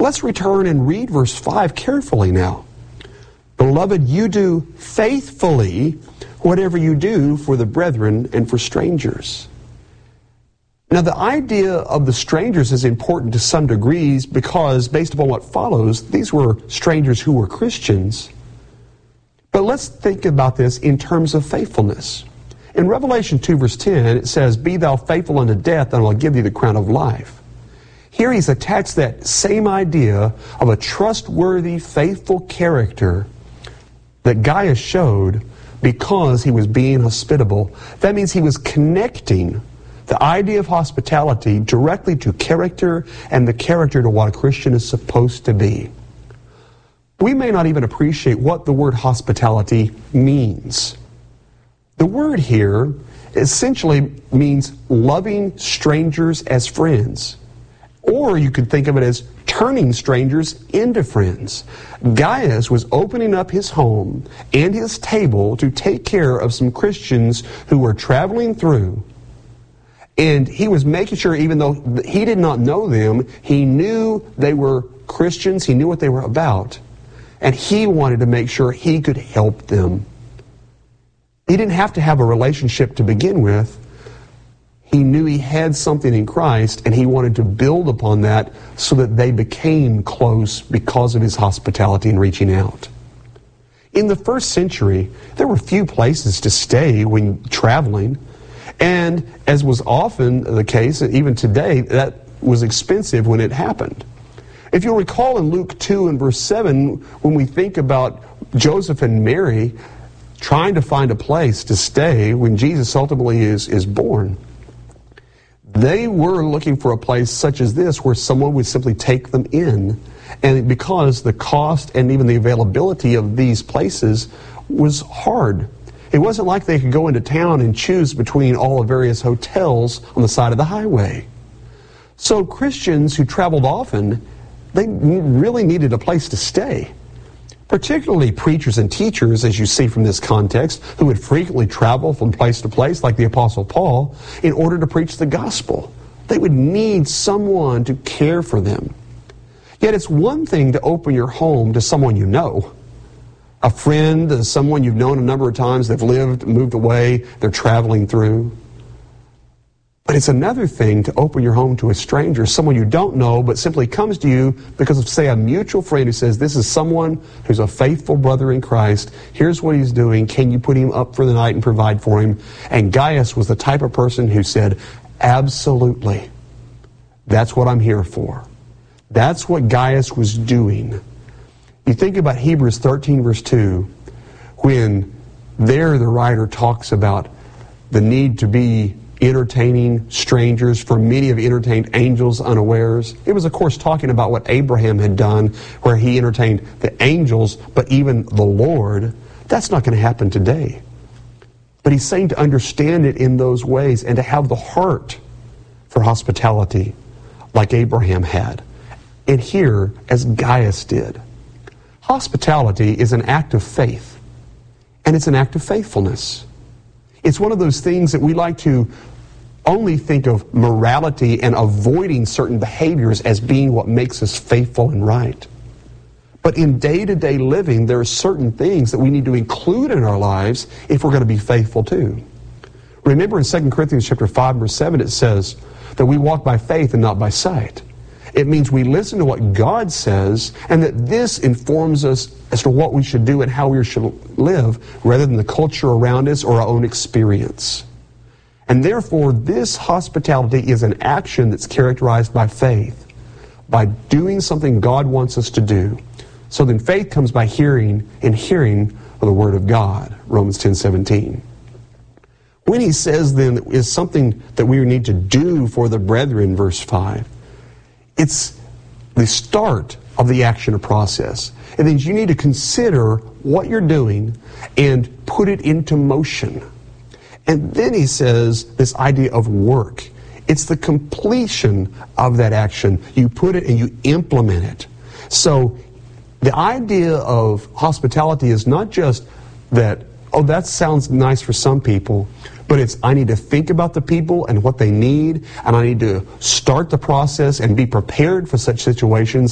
Let's return and read verse 5 carefully now. Beloved, you do faithfully whatever you do for the brethren and for strangers. Now, the idea of the strangers is important to some degrees because, based upon what follows, these were strangers who were Christians. But let's think about this in terms of faithfulness. In Revelation 2, verse 10, it says, "Be thou faithful unto death, and I will give thee the crown of life." Here he's attached that same idea of a trustworthy, faithful character that Gaius showed because he was being hospitable. That means he was connecting the idea of hospitality directly to character and the character to what a Christian is supposed to be. We may not even appreciate what the word hospitality means. The word here essentially means loving strangers as friends. Or you could think of it as turning strangers into friends. Gaius was opening up his home and his table to take care of some Christians who were traveling through. And he was making sure, even though he did not know them, he knew they were Christians, he knew what they were about. And he wanted to make sure he could help them. He didn't have to have a relationship to begin with. He knew he had something in Christ, and he wanted to build upon that so that they became close because of his hospitality and reaching out. In the first century, there were few places to stay when traveling, and as was often the case, even today, that was expensive when it happened. If you'll recall in Luke 2 and verse 7, when we think about Joseph and Mary trying to find a place to stay when Jesus ultimately is born, they were looking for a place such as this where someone would simply take them in. And because the cost and even the availability of these places was hard. It wasn't like they could go into town and choose between all the various hotels on the side of the highway. So Christians who traveled often, they really needed a place to stay. Particularly preachers and teachers, as you see from this context, who would frequently travel from place to place, like the Apostle Paul, in order to preach the gospel. They would need someone to care for them. Yet it's one thing to open your home to someone you know. A friend, someone you've known a number of times, they've lived, moved away, they're traveling through. But it's another thing to open your home to a stranger, someone you don't know, but simply comes to you because of, say, a mutual friend who says, this is someone who's a faithful brother in Christ. Here's what he's doing. Can you put him up for the night and provide for him? And Gaius was the type of person who said, absolutely. That's what I'm here for. That's what Gaius was doing. You think about Hebrews 13, verse 2, when there the writer talks about the need to be entertaining strangers, for many have entertained angels unawares. It was, of course, talking about what Abraham had done, where he entertained the angels, but even the Lord. That's not going to happen today. But he's saying to understand it in those ways and to have the heart for hospitality like Abraham had. And here, as Gaius did. Hospitality is an act of faith, and it's an act of faithfulness. It's one of those things that we like to only think of morality and avoiding certain behaviors as being what makes us faithful and right. But in day-to-day living, there are certain things that we need to include in our lives if we're going to be faithful too. Remember in 2 Corinthians chapter 5, verse 7, it says that we walk by faith and not by sight. It means we listen to what God says, and that this informs us as to what we should do and how we should live, rather than the culture around us or our own experience. And therefore, this hospitality is an action that's characterized by faith, by doing something God wants us to do. So then faith comes by hearing, and hearing of the Word of God, Romans 10:17. When he says then that is something that we need to do for the brethren, verse 5, it's the start of the action or process. It means you need to consider what you're doing and put it into motion. And then he says this idea of work. It's the completion of that action. You put it and you implement it. So the idea of hospitality is not just that, oh, that sounds nice for some people, but it's I need to think about the people and what they need, and I need to start the process and be prepared for such situations